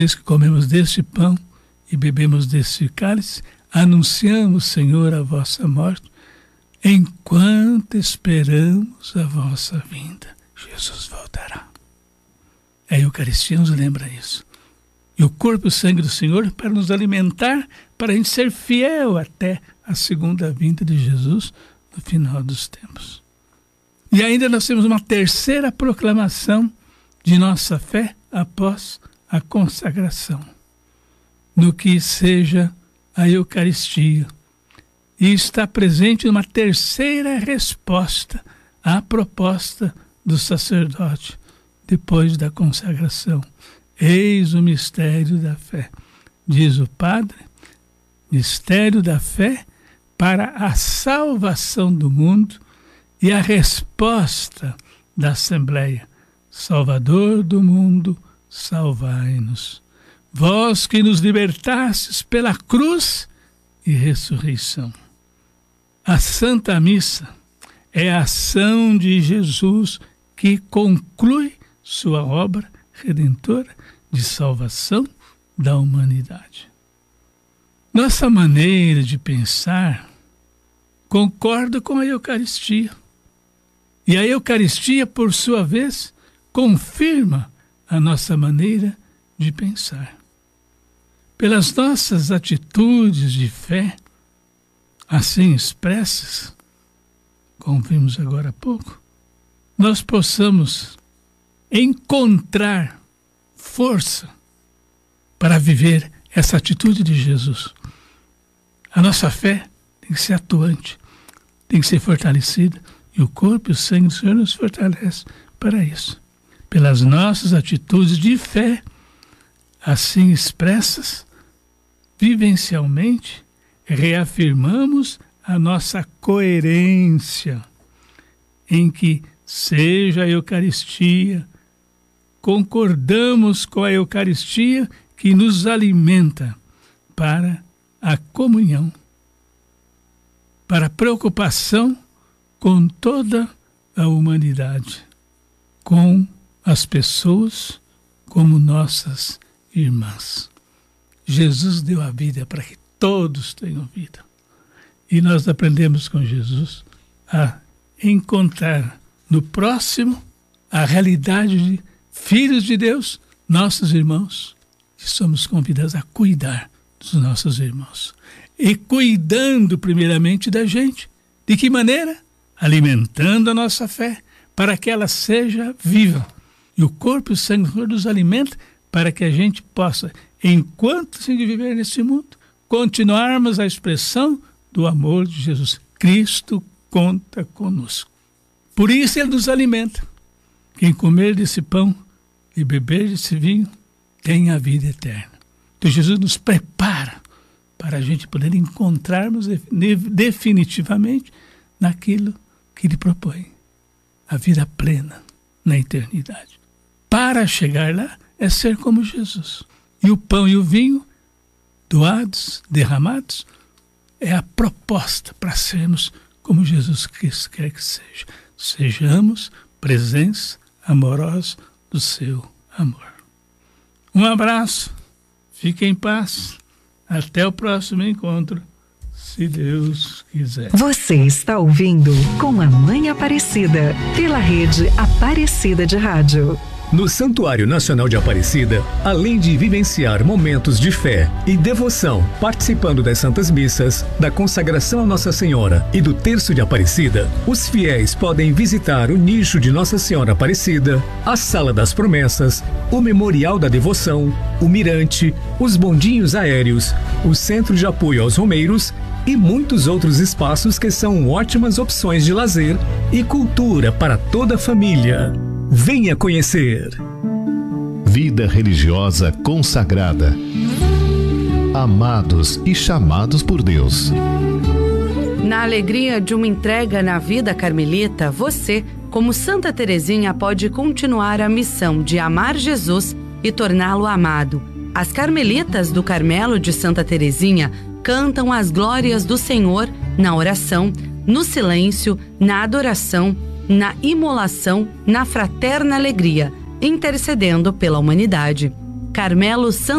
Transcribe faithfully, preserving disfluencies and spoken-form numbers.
Desde que comemos deste pão e bebemos deste cálice, anunciamos, Senhor, a vossa morte, enquanto esperamos a vossa vinda. Jesus voltará. A Eucaristia nos lembra isso. E o corpo e o sangue do Senhor para nos alimentar, para a gente ser fiel até a segunda vinda de Jesus no final dos tempos. E ainda nós temos uma terceira proclamação de nossa fé após a consagração, no que seja a Eucaristia. E está presente uma terceira resposta à proposta do sacerdote depois da consagração. Eis o mistério da fé, diz o Padre, mistério da fé para a salvação do mundo e a resposta da Assembleia. Salvador do mundo, salvai-nos. Vós que nos libertastes pela cruz e ressurreição. A Santa Missa é a ação de Jesus que conclui sua obra redentora de salvação da humanidade. Nossa maneira de pensar concorda com a Eucaristia. E a Eucaristia, por sua vez, confirma a nossa maneira de pensar. Pelas nossas atitudes de fé, assim expressas, como vimos agora há pouco, nós possamos encontrar força para viver essa atitude de Jesus. A nossa fé tem que ser atuante, tem que ser fortalecida, e o corpo e o sangue do Senhor nos fortalece para isso. Pelas nossas atitudes de fé, assim expressas, vivencialmente, reafirmamos a nossa coerência em que seja a Eucaristia, concordamos com a Eucaristia que nos alimenta para a comunhão, para a preocupação com toda a humanidade, com as pessoas como nossas irmãs. Jesus deu a vida para que todos tenham vida. E nós aprendemos com Jesus a encontrar no próximo a realidade de filhos de Deus, nossos irmãos, que somos convidados a cuidar dos nossos irmãos. E cuidando primeiramente da gente. De que maneira? Alimentando a nossa fé, para que ela seja viva. E o corpo e o sangue do Senhor nos alimenta para que a gente possa, enquanto se viver nesse mundo, continuarmos a expressão do amor de Jesus. Cristo conta conosco. Por isso ele nos alimenta. Quem comer desse pão e beber desse vinho tem a vida eterna. Então Jesus nos prepara para a gente poder encontrarmos definitivamente naquilo que ele propõe. A vida plena na eternidade. Para chegar lá é ser como Jesus. E o pão e o vinho doados, derramados, é a proposta para sermos como Jesus Cristo quer que seja. Sejamos presença amorosa do seu amor. Um abraço, fique em paz, até o próximo encontro, se Deus quiser. Você está ouvindo Com a Mãe Aparecida, pela rede Aparecida de Rádio. No Santuário Nacional de Aparecida, além de vivenciar momentos de fé e devoção, participando das Santas Missas, da consagração a Nossa Senhora e do Terço de Aparecida, os fiéis podem visitar o nicho de Nossa Senhora Aparecida, a Sala das Promessas, o Memorial da Devoção, o Mirante, os bondinhos aéreos, o Centro de Apoio aos Romeiros e muitos outros espaços que são ótimas opções de lazer e cultura para toda a família. Venha conhecer. Vida religiosa consagrada. Amados e chamados por Deus. Na alegria de uma entrega na vida carmelita, você, como Santa Teresinha, pode continuar a missão de amar Jesus e torná-lo amado. As carmelitas do Carmelo de Santa Teresinha cantam as glórias do Senhor na oração, no silêncio, na adoração, na imolação, na fraterna alegria, intercedendo pela humanidade. Carmelo Santa